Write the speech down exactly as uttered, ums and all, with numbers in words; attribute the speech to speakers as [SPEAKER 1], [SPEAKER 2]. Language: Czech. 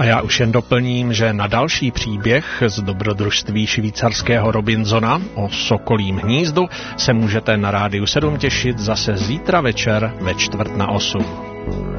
[SPEAKER 1] A já už jen doplním, že na další příběh z dobrodružství švýcarského Robinsona o sokolím hnízdu se můžete na Rádiu sedm těšit zase zítra večer ve čtvrt na osm.